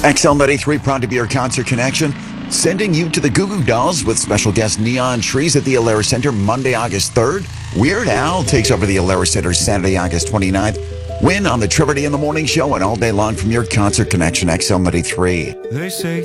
XL93 proud to be your concert connection, sending you to the Goo Goo Dolls with special guest Neon Trees at the Alara Center Monday, August 3rd. Weird Al takes over the Alara Center Saturday, August 29th. Win on the Trivia in the Morning Show and all day long from your concert connection XL93. They say